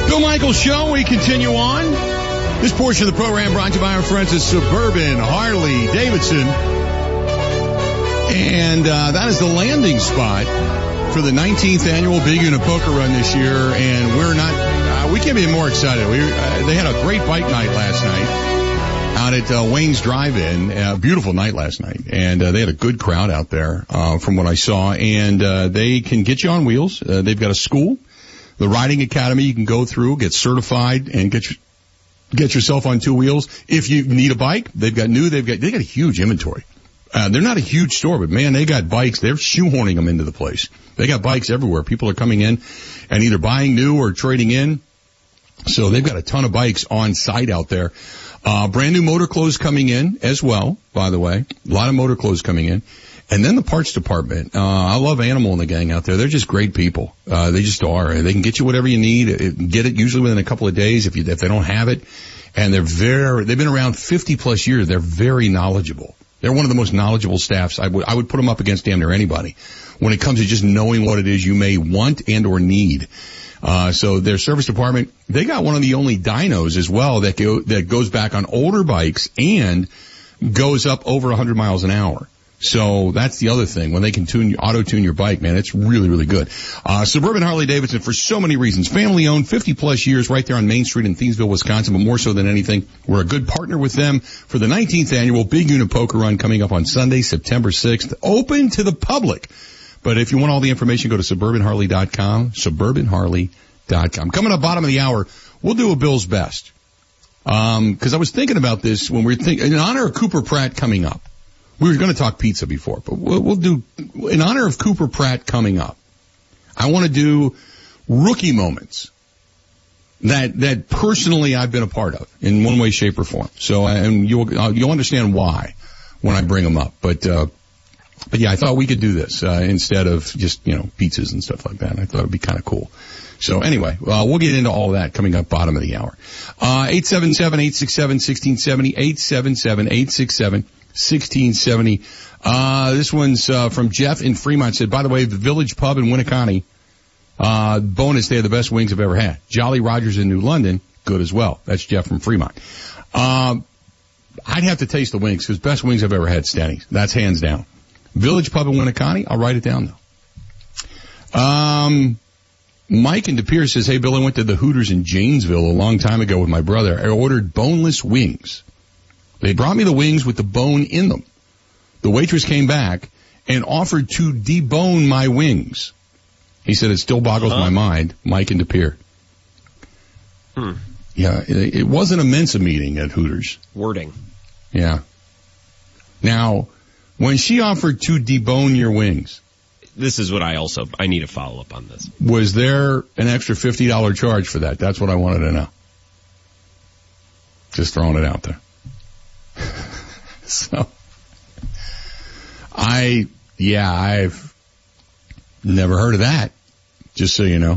Bill Michaels Show, we continue on. This portion of the program brought to you by our friends at Suburban Harley Davidson. And that is the landing spot for the 19th annual Big Unit Poker Run this year. And we can't be more excited. They had a great bike night last night out at Wayne's Drive-In. Beautiful night last night. And they had a good crowd out there from what I saw. And they can get you on wheels. They've got a school, the Riding Academy you can go through, get certified, and get yourself on two wheels. If you need a bike, they got a huge inventory. They're not a huge store, but man, they got bikes. They're shoehorning them into the place. They got bikes everywhere. People are coming in and either buying new or trading in. So they've got a ton of bikes on site out there. Brand new motor clothes coming in as well, by the way. A lot of motor clothes coming in. And then the parts department. I love Animal and the gang out there. They're just great people. They just are. They can get you whatever you need. Get it usually within a couple of days if they don't have it. And they've been around 50 plus years. They're very knowledgeable. They're one of the most knowledgeable staffs. I would put them up against damn near anybody when it comes to just knowing what it is you may want and or need. So their service department, they got one of the only dynos as well that goes back on older bikes and goes up over 100 miles an hour. So that's the other thing. When they can auto-tune your bike, man, it's really, really good. Suburban Harley Davidson for so many reasons. Family owned, 50 plus years right there on Main Street in Thiensville, Wisconsin, but more so than anything, we're a good partner with them for the 19th annual Big Unit Poker Run coming up on Sunday, September 6th. Open to the public. But if you want all the information, go to suburbanharley.com, suburbanharley.com. Coming up bottom of the hour, we'll do a Bill's Best. 'Cause I was thinking about this when we were in honor of Cooper Pratt coming up. We were going to talk pizza before, but we'll do, in honor of Cooper Pratt coming up, I want to do rookie moments that personally I've been a part of in one way, shape, or form. So, and you'll understand why when I bring them up. But yeah, I thought we could do this, instead of just, pizzas and stuff like that. I thought it'd be kind of cool. So anyway, we'll get into all that coming up bottom of the hour. 877-867-1670, 877-867-1670. This one's from Jeff in Fremont. Said, by the way, the Village Pub in Winneconne, bonus, they have the best wings I've ever had. Jolly Rogers in New London, good as well. That's Jeff from Fremont. I'd have to taste the wings because best wings I've ever had, Stenny's. That's hands down. Village Pub in Winneconne, I'll write it down though. Mike in De Pere says, hey Bill, I went to the Hooters in Janesville a long time ago with my brother. I ordered boneless wings. They brought me the wings with the bone in them. The waitress came back and offered to debone my wings. He said it still boggles my mind. Mike in De Pere. Yeah, it wasn't a Mensa meeting at Hooters. Wording. Yeah. Now, when she offered to debone your wings, this is what I need a follow-up on this. Was there an extra $50 charge for that? That's what I wanted to know. Just throwing it out there. So, I've never heard of that, just so you know.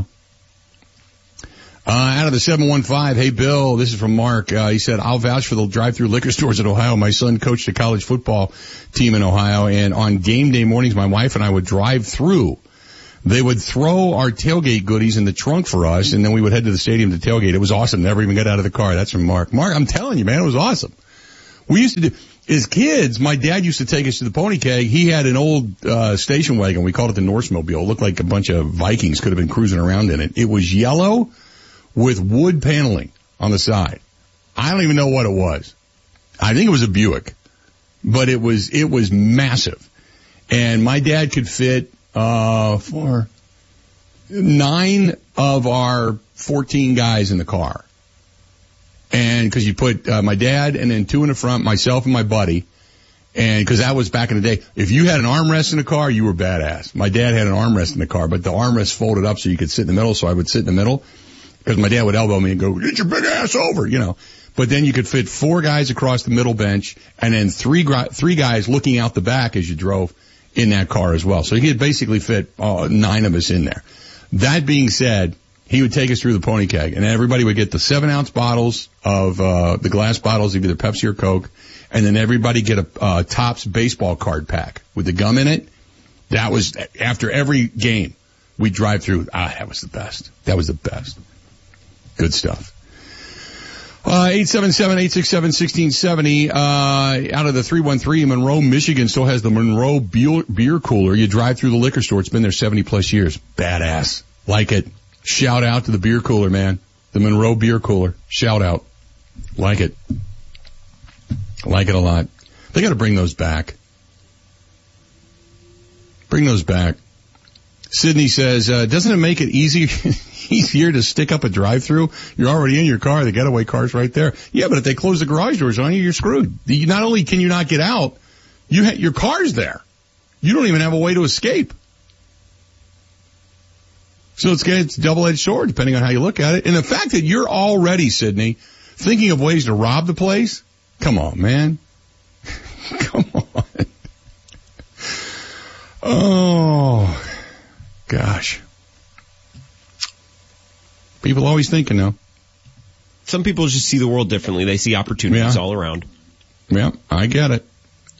Out of the 715, hey Bill, this is from Mark. He said, I'll vouch for the drive-through liquor stores in Ohio. My son coached a college football team in Ohio, and on game day mornings, my wife and I would drive through. They would throw our tailgate goodies in the trunk for us, and then we would head to the stadium to tailgate. It was awesome. Never even got out of the car. That's from Mark. Mark, I'm telling you, man, it was awesome. We used to do, as kids, my dad used to take us to the Pony Keg. He had an old station wagon. We called it the Norsemobile. It looked like a bunch of Vikings could have been cruising around in it. It was yellow with wood paneling on the side. I don't even know what it was. I think it was a Buick, but it was massive. And my dad could fit, for 9 of our 14 guys in the car. And cause you put, my dad and then 2 in the front, myself and my buddy. And cause that was back in the day. If you had an armrest in the car, you were badass. My dad had an armrest in the car, but the armrest folded up so you could sit in the middle. So I would sit in the middle. Because my dad would elbow me and go, get your big ass over, But then you could fit 4 guys across the middle bench and then 3 guys looking out the back as you drove in that car as well. So he could basically fit 9 of us in there. That being said, he would take us through the Pony Keg, and everybody would get the 7-ounce bottles of the glass bottles of either Pepsi or Coke, and then everybody get a Topps baseball card pack with the gum in it. That was after every game. We'd drive through. That was the best. That was the best. Good stuff. 877-867-1670, out of the 313, Monroe, Michigan still has the Monroe beer cooler. You drive through the liquor store. It's been there 70 plus years. Badass. Like it. Shout out to the beer cooler, man. The Monroe beer cooler. Shout out. Like it. Like it a lot. They gotta bring those back. Bring those back. Sydney says, doesn't it make it easier to stick up a drive-through? You're already in your car. The getaway car's right there. Yeah, but if they close the garage doors on you, you're screwed. Not only can you not get out, your car's there. You don't even have a way to escape. So it's a double-edged sword, depending on how you look at it. And the fact that you're already, Sydney, thinking of ways to rob the place, come on, man. Come on. Oh, gosh. People always thinking, though. Some people just see the world differently. They see opportunities all around. Yeah, I get it.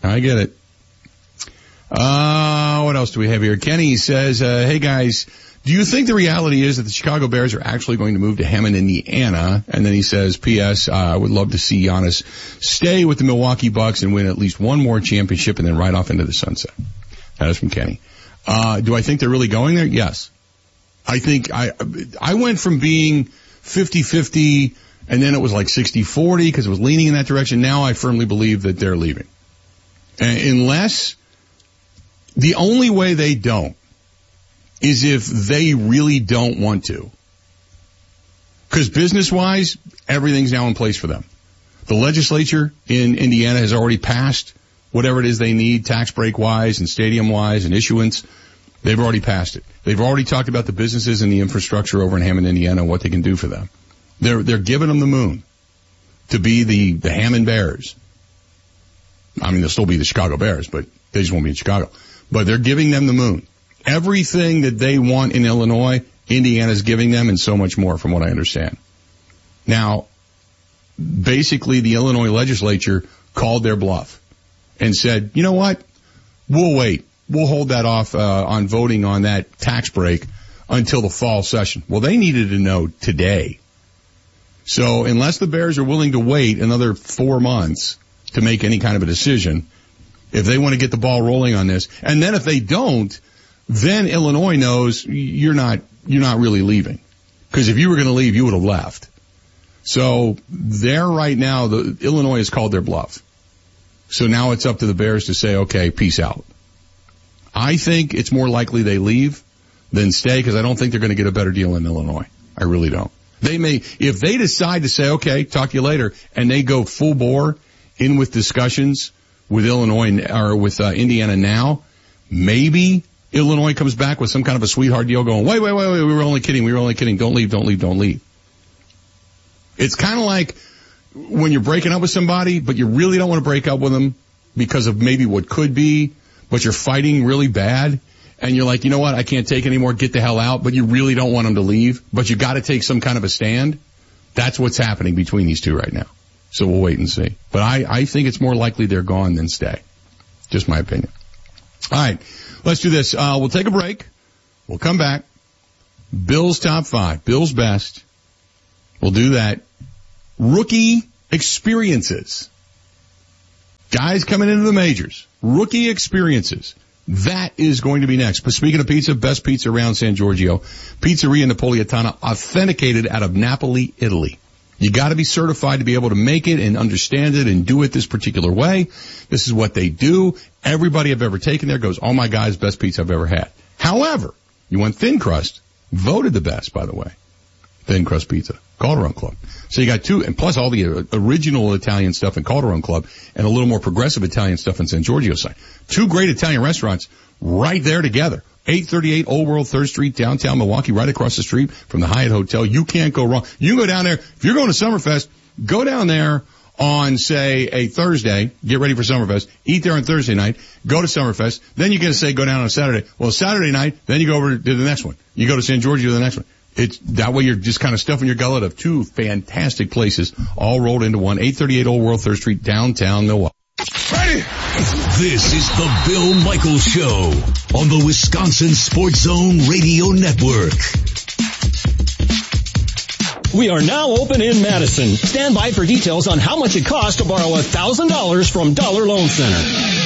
What else do we have here? Kenny says, hey guys, do you think the reality is that the Chicago Bears are actually going to move to Hammond, Indiana? And then he says, P.S., I would love to see Giannis stay with the Milwaukee Bucks and win at least one more championship and then ride off into the sunset. That is from Kenny. Do I think they're really going there? Yes. I think I went from being 50-50 and then it was like 60-40 because it was leaning in that direction. Now I firmly believe that they're leaving. Unless the only way they don't is if they really don't want to. Because business-wise, everything's now in place for them. The legislature in Indiana has already passed whatever it is they need, tax break-wise and stadium-wise and issuance. They've already passed it. They've already talked about the businesses and the infrastructure over in Hammond, Indiana, and what they can do for them. They're giving them the moon to be the Hammond Bears. I mean, they'll still be the Chicago Bears, but they just won't be in Chicago. But they're giving them the moon. Everything that they want in Illinois, Indiana's giving them, and so much more, from what I understand. Now, basically, the Illinois legislature called their bluff and said, you know what? We'll wait. We'll hold that off on voting on that tax break until the fall session. Well, they needed to know today. So unless the Bears are willing to wait another 4 months to make any kind of a decision, if they want to get the ball rolling on this, and then if they don't, then Illinois knows you're not really leaving. Because if you were going to leave, you would have left. So there right now, Illinois has called their bluff. So now it's up to the Bears to say, okay, peace out. I think it's more likely they leave than stay because I don't think they're going to get a better deal in Illinois. I really don't. They may, if they decide to say, okay, talk to you later, and they go full bore in with discussions with Illinois or with Indiana now, maybe Illinois comes back with some kind of a sweetheart deal going, wait, we were only kidding, don't leave. It's kind of like when you're breaking up with somebody, but you really don't want to break up with them because of maybe what could be, but you're fighting really bad, and you're like, you know what, I can't take anymore, get the hell out, but you really don't want them to leave, but you got to take some kind of a stand. That's what's happening between these two right now. So we'll wait and see. But I think it's more likely they're gone than stay. Just my opinion. All right, let's do this. We'll take a break. We'll come back. Bill's top 5, Bill's best. We'll do that. Rookie experiences. Guys coming into the majors. Rookie experiences. That is going to be next. But speaking of pizza, best pizza around San Giorgio. Pizzeria Napolitana, authenticated out of Napoli, Italy. You got to be certified to be able to make it and understand it and do it this particular way. This is what they do. Everybody I've ever taken there goes, oh my God, it's best pizza I've ever had. However, you want thin crust, voted the best, by the way. Thin crust pizza. Calderon Club. So you got two, and plus all the original Italian stuff in Calderon Club and a little more progressive Italian stuff in San Giorgio side. Two great Italian restaurants right there together. 838 Old World 3rd Street, downtown Milwaukee, right across the street from the Hyatt Hotel. You can't go wrong. You can go down there. If you're going to Summerfest, go down there on, say, a Thursday, get ready for Summerfest, eat there on Thursday night, go to Summerfest, then you're going to say go down on Saturday. Well, Saturday night, then you go over to the next one. You go to San Giorgio to the next one. It's that way you're just kind of stuffing your gullet of two fantastic places all rolled into one. 838 Old World 3rd Street, downtown Milwaukee. Ready? This is the Bill Michaels Show on the Wisconsin Sports Zone Radio Network. We are now open in Madison. Stand by for details on how much it costs to borrow $1,000 from Dollar Loan Center.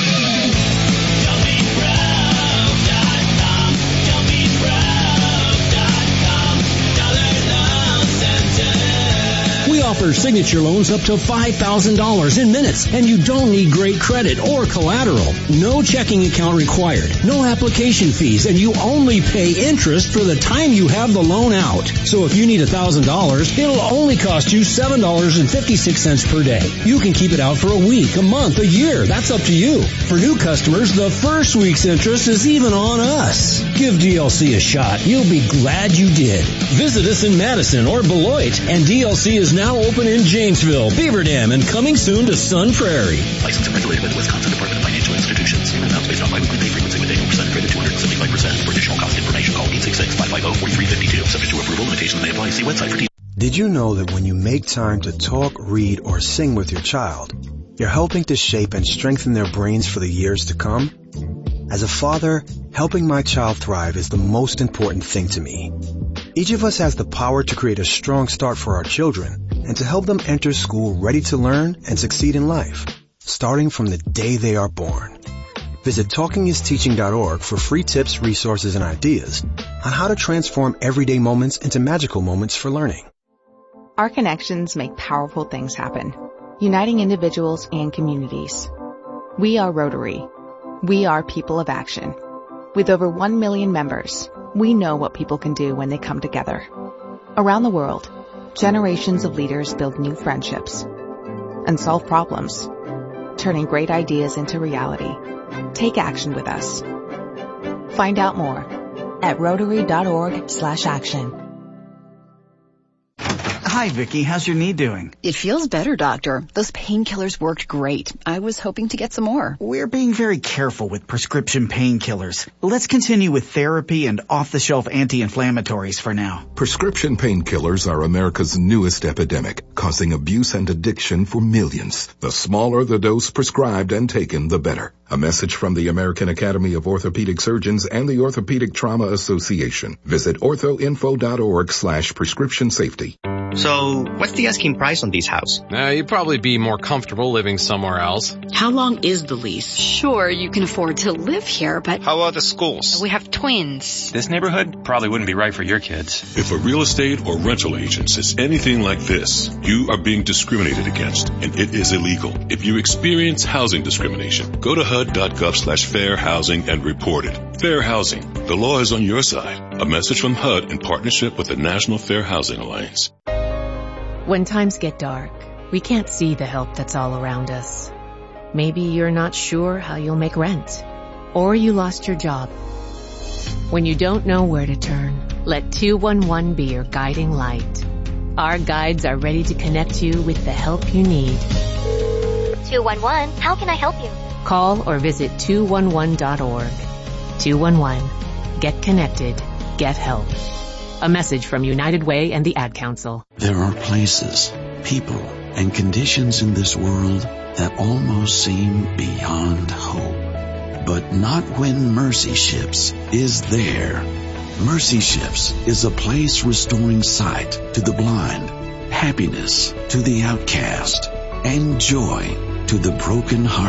Offer signature loans up to $5,000 in minutes, and you don't need great credit or collateral. No checking account required, no application fees, and you only pay interest for the time you have the loan out. So if you need $1,000, it'll only cost you $7.56 per day. You can keep it out for a week, a month, a year. That's up to you. For new customers, the first week's interest is even on us. Give DLC a shot. You'll be glad you did. Visit us in Madison or Beloit, and DLC is now open in Janesville, Beaver Dam, and coming soon to Sun Prairie. Licensed and regulated by the Wisconsin Department of Financial Institutions. Payment amounts based on biweekly pay frequency with annual percentage rate of 275%. For additional cost information, call 866-550-4352. Subject to approval, limitations may apply. See website for details. Did you know that when you make time to talk, read, or sing with your child, you're helping to shape and strengthen their brains for the years to come? As a father, helping my child thrive is the most important thing to me. Each of us has the power to create a strong start for our children and to help them enter school ready to learn and succeed in life, starting from the day they are born. Visit TalkingIsTeaching.org for free tips, resources, and ideas on how to transform everyday moments into magical moments for learning. Our connections make powerful things happen, uniting individuals and communities. We are Rotary. We are people of action. With over 1 million members, we know what people can do when they come together. Around the world, generations of leaders build new friendships and solve problems, turning great ideas into reality. Take action with us. Find out more at Rotary.org/action. Hi, Vicki. How's your knee doing? It feels better, Doctor. Those painkillers worked great. I was hoping to get some more. We're being very careful with prescription painkillers. Let's continue with therapy and off-the-shelf anti-inflammatories for now. Prescription painkillers are America's newest epidemic, causing abuse and addiction for millions. The smaller the dose prescribed and taken, the better. A message from the American Academy of Orthopedic Surgeons and the Orthopedic Trauma Association. Visit orthoinfo.org/prescription safety. So, what's the asking price on these houses? You'd probably be more comfortable living somewhere else. How long is the lease? Sure, you can afford to live here, but... How about the schools? We have twins. This neighborhood probably wouldn't be right for your kids. If a real estate or rental agent says anything like this, you are being discriminated against, and it is illegal. If you experience housing discrimination, go to HUD.gov/fair housing and report it. Fair housing. The law is on your side. A message from HUD in partnership with the National Fair Housing Alliance. When times get dark, we can't see the help that's all around us. Maybe you're not sure how you'll make rent, or you lost your job. When you don't know where to turn, let 211 be your guiding light. Our guides are ready to connect you with the help you need. 211, how can I help you? Call or visit 211.org. 211. Get connected. Get help. A message from United Way and the Ad Council. There are places, people, and conditions in this world that almost seem beyond hope. But not when Mercy Ships is there. Mercy Ships is a place restoring sight to the blind, happiness to the outcast, and joy to the broken heart.